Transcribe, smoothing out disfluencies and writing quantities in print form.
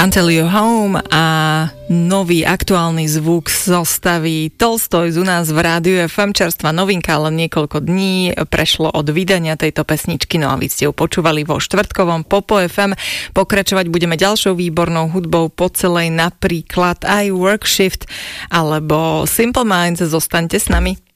Until You Home a nový aktuálny zvuk zostaví Tolstoj u nás v Rádiu FM, čerstvá novinka, len niekoľko dní prešlo od vydania tejto pesničky, no a vy ste ju počúvali vo štvrtkovom Popo FM. Pokračovať budeme ďalšou výbornou hudbou po celej, napríklad aj Workshift alebo Simple Minds, zostaňte s nami.